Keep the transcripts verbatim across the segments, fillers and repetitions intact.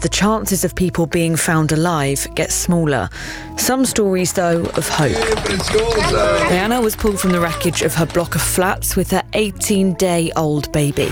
the chances of people being found alive get smaller. Some stories, though, of hope. Diana was pulled from the wreckage of her block of flats with her eighteen-day-old baby.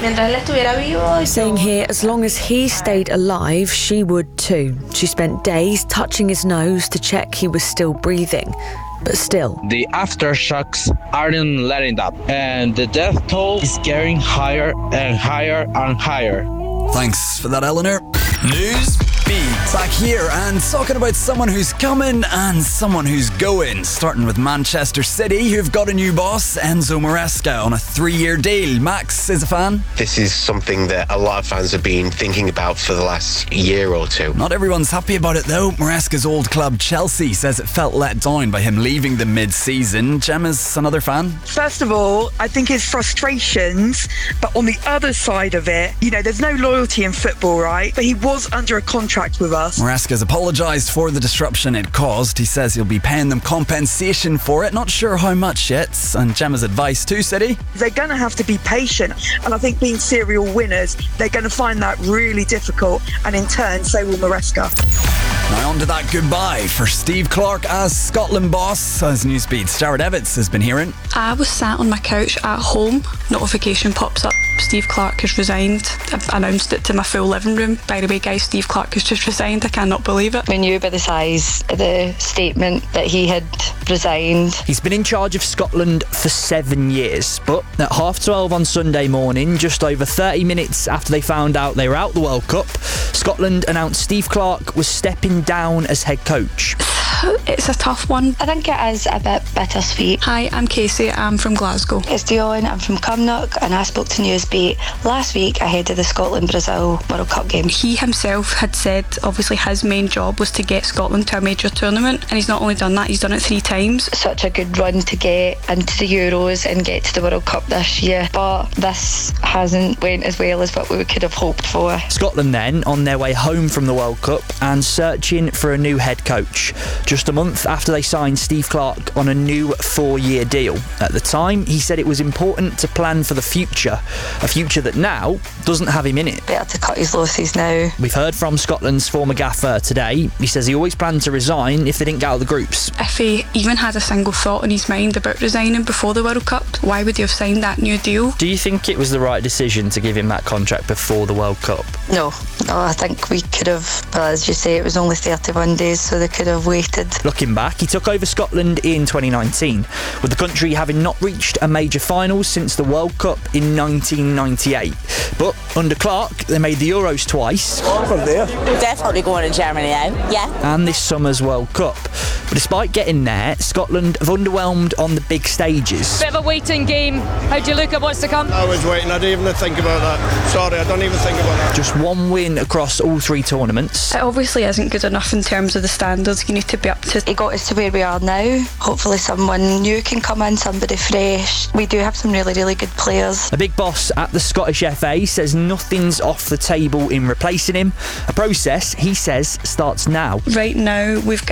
Saying here, as long as he stayed alive, she would too. She spent days touching his nose to check he was still breathing. But still, the aftershocks aren't letting up, and the death toll is getting higher and higher and higher. Thanks for that, Eleanor. News Beat. Back here and talking about someone who's coming and someone who's going. Starting with Manchester City, who've got a new boss, Enzo Maresca, on a three-year deal. Max is a fan. This is something that a lot of fans have been thinking about for the last year or two. Not everyone's happy about it, though. Maresca's old club, Chelsea, says it felt let down by him leaving them mid-season. Gemma's another fan. First of all, I think his frustrations, but on the other side of it, you know, there's no loyalty in football, right? But he was under a contract with us. Maresca's apologised for the disruption it caused. He says he'll be paying them compensation for it. Not sure how much yet. And Gemma's advice to City: they're going to have to be patient. And I think being serial winners, they're going to find that really difficult. And in turn, so will Maresca. Now on to that goodbye for Steve Clarke as Scotland boss. As Newsbeat's Jared Evans has been hearing. I was sat on my couch at home. Notification pops up. Steve Clarke has resigned. I announced it to my full living room. By the way, guys, Steve Clarke has just resigned. I cannot believe it. We knew by the size of the statement that he had resigned. He's been in charge of Scotland for seven years, but at half twelve on Sunday morning, just over thirty minutes after they found out they were out the World Cup, Scotland announced Steve Clarke was stepping down as head coach. It's a tough one. I think it is a bit bittersweet. Hi, I'm Casey. I'm from Glasgow. It's Dion. I'm from Cumnock, and I spoke to Newsbeat last week ahead of the Scotland-Brazil World Cup game. He himself had said, obviously, his main job was to get Scotland to a major tournament, and he's not only done that, he's done it three times. Such a good run to get into the Euros and get to the World Cup this year, but this hasn't went as well as what we could have hoped for. Scotland then on their way home from the World Cup and searching for a new head coach. Just a month after they signed Steve Clarke on a new four-year deal. At the time, he said it was important to plan for the future, a future that now doesn't have him in it. Better to cut his losses now. We've heard from Scotland's former gaffer today. He says he always planned to resign if they didn't get out of the groups. If he even had a single thought in his mind about resigning before the World Cup, why would he have signed that new deal? Do you think it was the right decision to give him that contract before the World Cup? No, no, I think we could have, well, as you say, it was only thirty-one days, so they could have waited. Looking back, he took over Scotland in twenty nineteen, with the country having not reached a major final since the World Cup in nineteen ninety-eight. But under Clarke, they made the Euros twice. Definitely going to Germany now, yeah. And this summer's World Cup. But despite getting there, Scotland have underwhelmed on the big stages. Bit of a waiting game. How do you look at what's to come? I was waiting. I didn't even think about that. Sorry, I don't even think about that. Just one win across all three tournaments. It obviously isn't good enough in terms of the standards you need to be up to. It got us to where we are now. Hopefully someone new can come in, somebody fresh. We do have some really, really good players. A big boss at the Scottish F A says nothing's off the table in replacing him. A process, he says, starts now. Right now, we've